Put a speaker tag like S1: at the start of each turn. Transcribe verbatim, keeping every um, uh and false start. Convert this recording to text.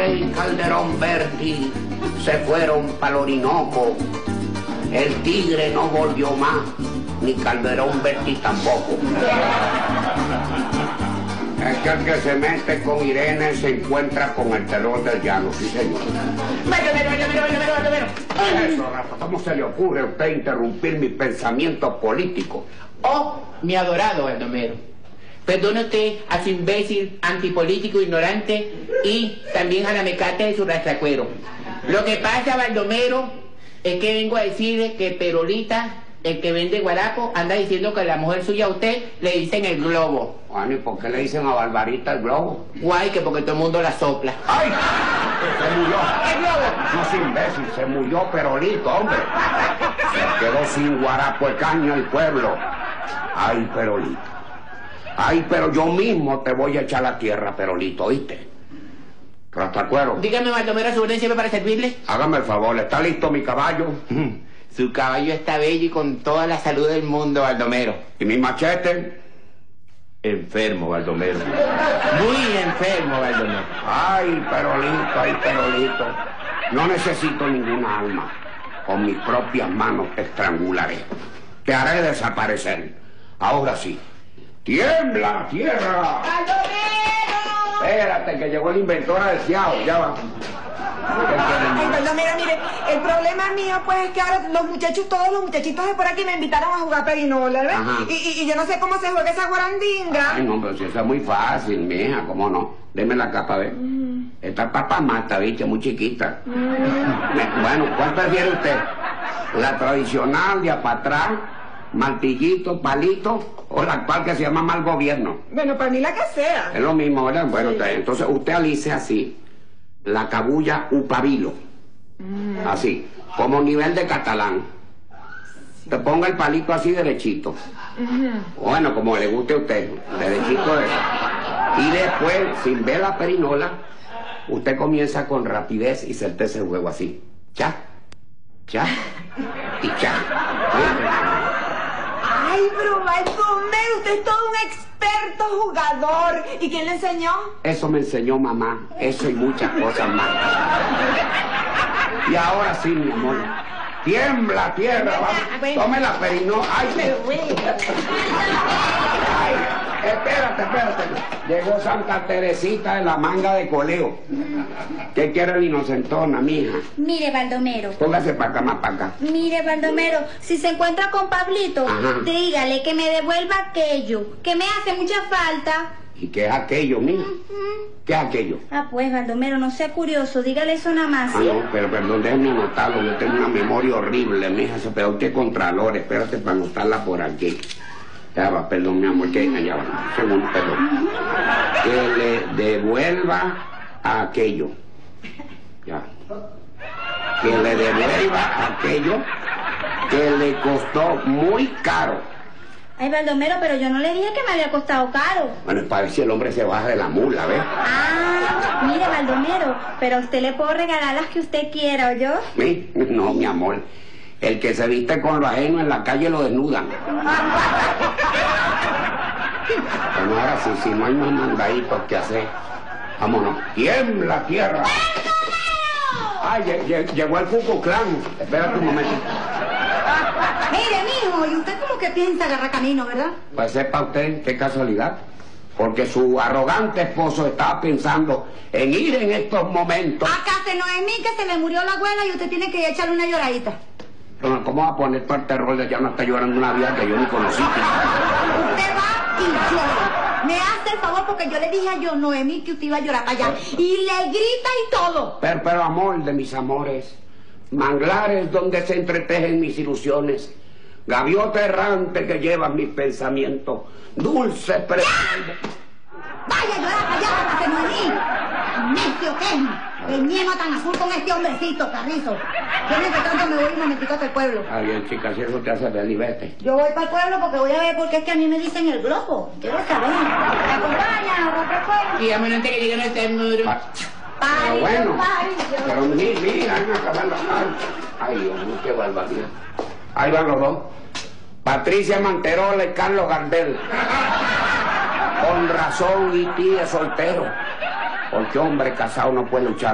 S1: Sucre y Calderón Berti se fueron para el Orinoco. El tigre no volvió más, ni Calderón Berti tampoco. Es que el que se mete con Irene se encuentra con el terror del llano, sí señor.
S2: Baldomero, Baldomero, Baldomero, Baldomero.
S1: Eso, Rafa, ¿cómo se le ocurre a usted interrumpir mi pensamiento político?
S2: Oh, mi adorado Baldomero. Perdone usted a su imbécil, antipolítico, ignorante y también a la mecate de su rastracuero. Lo que pasa, Baldomero, es que vengo a decirle que Perolita, el que vende guarapo, anda diciendo que a la mujer suya a usted le dicen el globo.
S1: Bueno, ¿y por qué le dicen a Barbarita el globo?
S2: Guay, que porque todo el mundo la sopla.
S1: ¡Ay! Se murió.
S2: ¿Qué globo?
S1: No es imbécil, se murió Perolito, hombre. Se quedó sin guarapo de caña el pueblo. Ay, Perolito. Ay, pero yo mismo te voy a echar la tierra, Perolito, ¿oíste? Rastacuero.
S2: Dígame, Baldomero, ¿su orden sirve para servirle?
S1: Hágame el favor, ¿está listo mi caballo?
S2: Su caballo está bello y con toda la salud del mundo, Baldomero.
S1: ¿Y mi machete?
S2: Enfermo, Baldomero. Muy enfermo, Baldomero.
S1: Ay, Perolito, ay, Perolito. No necesito ninguna alma. Con mis propias manos te estrangularé. Te haré desaparecer. Ahora sí. ¡Tiembla, tierra!
S3: ¡Baldomero!
S1: Espérate, que llegó el inventor deseado. Ya va.
S3: Ay, Baldomero, mire, el problema mío pues es que ahora los muchachos, todos los muchachitos de por aquí me invitaron a jugar perinola, ¿ves? Y, y, y yo no sé cómo se juega esa guarandinga.
S1: Ay, no, pero si eso es muy fácil, mija, ¿cómo no? Deme la capa, ¿ves? Mm. Esta papa mata, bicha, muy chiquita. Mm. Bueno, ¿cuál prefiere usted? ¿La tradicional de para atrás, martillito, palito, o la actual que se llama mal gobierno?
S3: Bueno, para mí la que sea.
S1: Es lo mismo, ¿verdad? Bueno,
S3: sí.
S1: Entonces usted alice así. La cabulla upabilo. Mm. Así, como nivel de catalán. Te ponga el palito así derechito. Uh-huh. Bueno, como le guste a usted, derechito de... Y después, sin ver la perinola, usted comienza con rapidez y certeza el juego así. Cha, cha y cha.
S3: Ay, pero Baldomero, usted es todo un experto jugador. ¿Y quién le enseñó?
S1: Eso me enseñó mamá, eso y muchas cosas más. Y ahora sí, mi amor. Tiembla, tierra, vamos. Tome la perinola. Ay, ay, espérate, espérate. Llegó Santa Teresita de la manga de coleo. ¿Qué quiere la inocentona, mija?
S4: Mire, Baldomero.
S1: Póngase para acá, más para acá.
S4: Mire, Baldomero, si se encuentra con Pablito, ajá, dígale que me devuelva aquello, que me hace mucha falta.
S1: ¿Y qué es aquello, mija? Uh-huh. ¿Qué es aquello?
S4: Ah, pues, Baldomero, no sea curioso, dígale eso nada más.
S1: Ah, no, pero perdón, déjeme anotarlo, yo tengo una memoria horrible, mija, se pegó usted contralor, espérate para anotarla por aquí. Ya va, perdón, mi amor, que ya va, un segundo, perdón. Uh-huh. Que le devuelva aquello. Ya. Que le devuelva aquello que le costó muy caro.
S4: Ay, Baldomero, pero yo no le dije que me había costado caro.
S1: Bueno, es para ver si el hombre se baja de la mula, ¿ves?
S4: Ah, mire, Baldomero, pero a usted le puedo regalar las que usted quiera, ¿oyó?
S1: ¿Sí? No, mi amor. El que se viste con lo ajeno en la calle lo desnudan. Bueno, ahora sí, si no hay más mandaditos que hacer. Vámonos. ¡Tiembla, tierra! ¡Ay, llegó el Ku Clan! Espérate un momento.
S3: Mire, mijo, ¿y usted cómo que piensa agarrar camino, verdad?
S1: Pues sepa usted, qué casualidad. Porque su arrogante esposo estaba pensando en ir en estos momentos.
S3: Acá se Noemí que se le murió la abuela y usted tiene que echarle una lloradita.
S1: Bueno, ¿cómo va a poner todo el terror de ya no está llorando una vida que yo ni conocí?
S3: Usted va y llora. Me hace el favor porque yo le dije a yo, Noemí, que usted iba a llorar para allá. Y le grita y todo.
S1: Pero, pero amor de mis amores, manglares donde se entretejen mis ilusiones, gaviota errante que lleva mis pensamientos, dulce pero...
S3: ¡Vaya a llorar para allá, para Noemí! ¡Necio que es! Veníamos tan azul con este hombrecito, Carrizo. Yo mientras tanto me voy un momentito hasta el pueblo.
S1: Está bien, chica, si eso te hace feliz, vete.
S3: Yo voy para el pueblo porque voy a ver por qué es que a mí me dicen el globo. Quiero saber. ¿Me acompaña?
S2: Y a menos que lleguen a este muro.
S1: Pero bueno, pero mira, mira, van a acabar la tarde. Ay, Dios mío, qué barbaridad. Ahí van los dos. Patricia Manterola y Carlos Gardel. Con razón y tía soltero. Porque hombre casado no puede luchar.